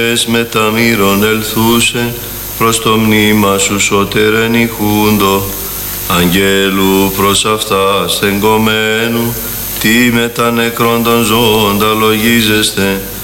με τα μύρων ελθούσε, προς το μνήμα σου σωτήρεν ηχούντο. Αγγέλου προς αυτά στεγκωμένου, τι με τα νεκρών των ζώων τα λογίζεστε,